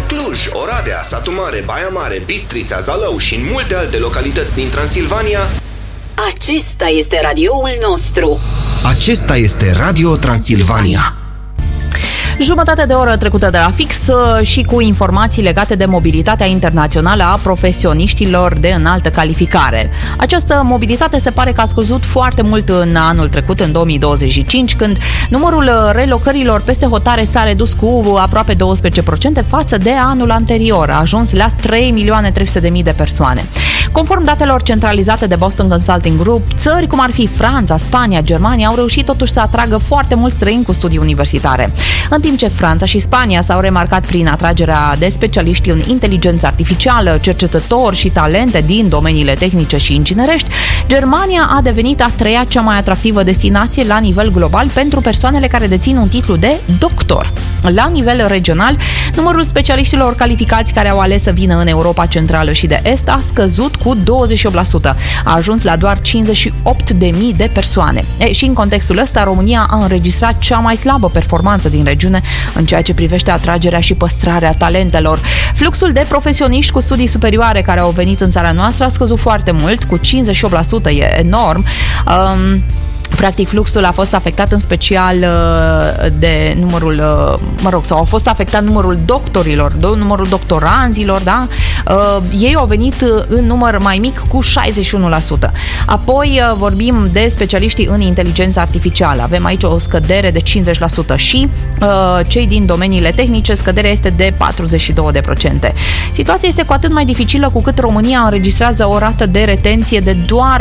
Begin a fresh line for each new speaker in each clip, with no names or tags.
Cluj, Oradea, Satu Mare, Baia Mare, Bistrița, Zalău și în multe alte localități din Transilvania.
Acesta este radioul nostru.
Acesta este Radio Transilvania.
Jumătate de oră trecută de la fix și cu informații legate de mobilitatea internațională a profesioniștilor de înaltă calificare. Această mobilitate se pare că a scăzut foarte mult în anul trecut, în 2025, când numărul relocărilor peste hotare s-a redus cu aproape 12% față de anul anterior. A ajuns la 3.300.000 de persoane. Conform datelor centralizate de Boston Consulting Group, țări cum ar fi Franța, Spania, Germania au reușit totuși să atragă foarte mulți străini cu studii universitare. În timp ce Franța și Spania s-au remarcat prin atragerea de specialiști în inteligență artificială, cercetători și talente din domeniile tehnice și inginerești, Germania a devenit a treia cea mai atractivă destinație la nivel global pentru persoanele care dețin un titlu de doctor. La nivel regional, numărul specialiștilor calificați care au ales să vină în Europa Centrală și de Est a scăzut cu 28%. A ajuns la doar 58.000 de persoane. Și în contextul ăsta, România a înregistrat cea mai slabă performanță din regiune în ceea ce privește atragerea și păstrarea talentelor. Fluxul de profesioniști cu studii superioare care au venit în țara noastră a scăzut foarte mult, cu 58%, e enorm. Practic, fluxul a fost afectat în special de numărul, sau a fost afectat numărul doctorilor, numărul doctoranzilor, da? Ei au venit în număr mai mic cu 61%. Apoi vorbim de specialiștii în inteligență artificială. Avem aici o scădere de 50% și cei din domeniile tehnice, scăderea este de 42%. Situația este cu atât mai dificilă cu cât România înregistrează o rată de retenție de doar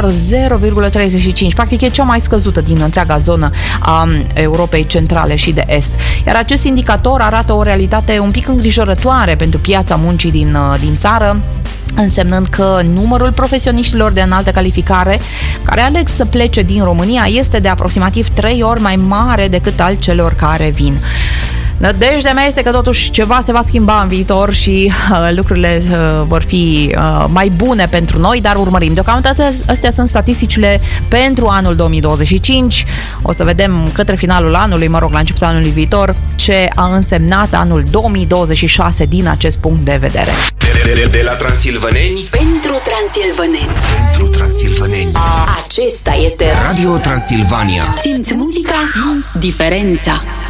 0,35. Practic e cea mai scăzută din întreaga zonă a Europei Centrale și de Est. Iar acest indicator arată o realitate un pic îngrijorătoare pentru piața muncii din țară, însemnând că numărul profesioniștilor de înaltă calificare care aleg să plece din România este de aproximativ 3 ori mai mare decât al celor care vin. Nădejdea mea este că totuși ceva se va schimba în viitor și lucrurile vor fi mai bune pentru noi, dar urmărim. Deocamdată astea sunt statisticile pentru anul 2025. O să vedem către finalul anului, la începutul anului viitor, ce a însemnat anul 2026 din acest punct de vedere.
De la transilvăneni
pentru transilvăneni.
Pentru transilvăneni.
Acesta este
Radio Transilvania.
Simți muzica, simți diferența.